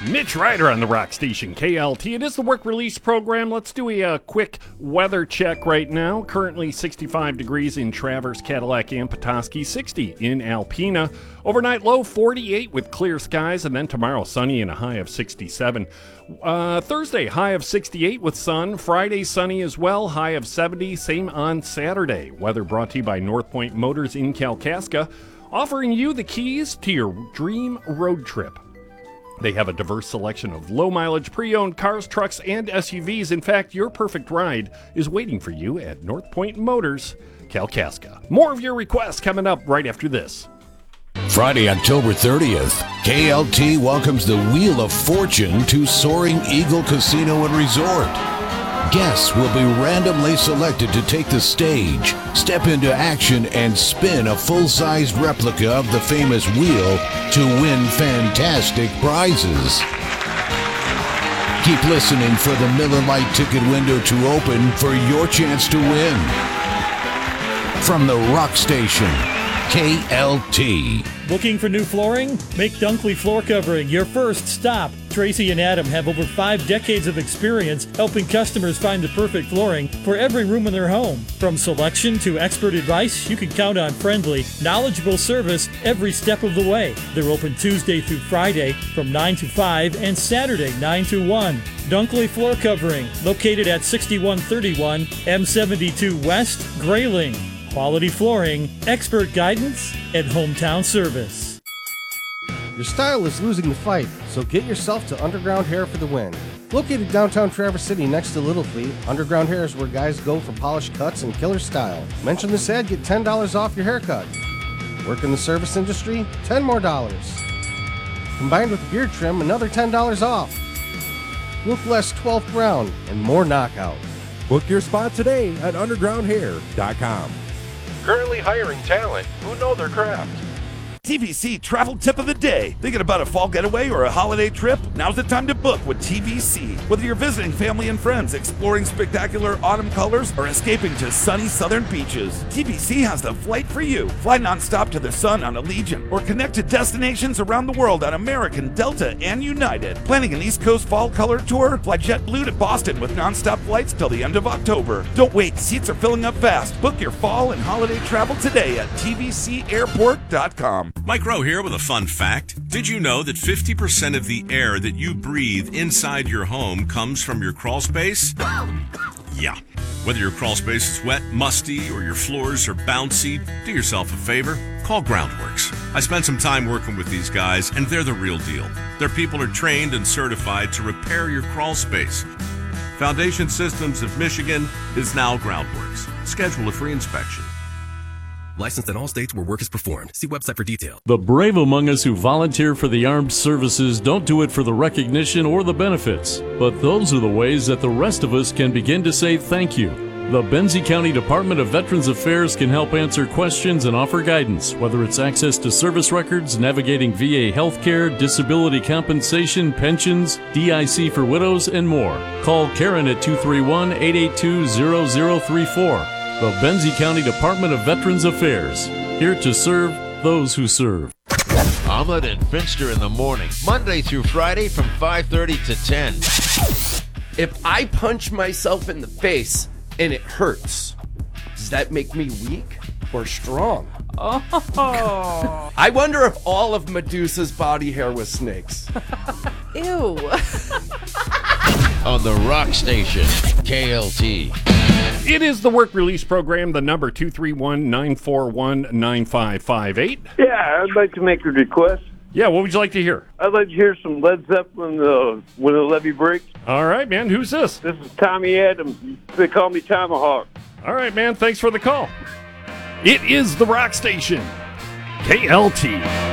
Mitch Ryder on the Rock Station, KLT. It is the work release program. Let's do a quick weather check right now. Currently 65 degrees in Traverse, Cadillac, and Petoskey, 60 in Alpena. Overnight low 48 with clear skies, and then tomorrow sunny and a high of 67. Thursday, high of 68 with sun. Friday, sunny as well, high of 70. Same on Saturday. Weather brought to you by North Point Motors in Kalkaska, offering you the keys to your dream road trip. They have a diverse selection of low-mileage pre-owned cars, trucks, and SUVs. In fact, your perfect ride is waiting for you at North Point Motors, Kalkaska. More of your requests coming up right after this. Friday, October 30th, KLT welcomes the Wheel of Fortune to Soaring Eagle Casino and Resort. Guests will be randomly selected to take the stage, step into action, and spin a full-sized replica of the famous wheel to win fantastic prizes. Keep listening for the Miller Lite ticket window to open for your chance to win. From the Rock Station, KLT. Looking for new flooring? Make Dunkley Floor Covering your first stop. Tracy and Adam have over 5 decades of experience helping customers find the perfect flooring for every room in their home. From selection to expert advice, you can count on friendly, knowledgeable service every step of the way. They're open Tuesday through Friday from 9 to 5 and Saturday 9 to 1. Dunkley Floor Covering, located at 6131 M72 West, Grayling. Quality flooring, expert guidance, and hometown service. Your style is losing the fight, so get yourself to Underground Hair for the win. Located downtown Traverse City next to Little Fleet, Underground Hair is where guys go for polished cuts and killer style. Mention this ad, get $10 off your haircut. Work in the service industry? $10 more. Combined with beard trim, another $10 off. Look less 12th round and more knockout. Book your spot today at undergroundhair.com. Currently hiring talent who know their craft. TVC Travel Tip of the Day. Thinking about a fall getaway or a holiday trip? Now's the time to book with TVC. Whether you're visiting family and friends, exploring spectacular autumn colors, or escaping to sunny southern beaches, TVC has the flight for you. Fly nonstop to the sun on Allegiant or connect to destinations around the world on American, Delta, and United. Planning an East Coast fall color tour? Fly JetBlue to Boston with nonstop flights till the end of October. Don't wait, seats are filling up fast. Book your fall and holiday travel today at tvcairport.com. Mike Rowe here with a fun fact. Did you know that 50% of the air that you breathe inside your home comes from your crawl space? Yeah. Whether your crawl space is wet, musty, or your floors are bouncy, do yourself a favor. Call Groundworks. I spent some time working with these guys, and they're the real deal. Their people are trained and certified to repair your crawl space. Foundation Systems of Michigan is now Groundworks. Schedule a free inspection. Licensed in all states where work is performed. See website for details. The brave among us who volunteer for the armed services don't do it for the recognition or the benefits, but those are the ways that the rest of us can begin to say thank you. The Benzie County Department of Veterans Affairs can help answer questions and offer guidance, whether it's access to service records, navigating VA healthcare, disability compensation, pensions, DIC for widows, and more. Call Karen at 231-882-0034. The Benzie County Department of Veterans Affairs, here to serve those who serve. Omelet and Finster in the morning, Monday through Friday from 5:30 to 10. If I punch myself in the face and it hurts, does that make me weak or strong? Oh. I wonder if all of Medusa's body hair was snakes. Ew. On the Rock Station, KLT. It is the work release program, the number 231-941-9558. Yeah, I'd like to make a request. Yeah, what would you like to hear? I'd like to hear some Led Zeppelin, When the Levee Breaks. All right, man. Who's this? This is Tommy Adams. They call me Tomahawk. All right, man. Thanks for the call. It is the Rock Station, KLT.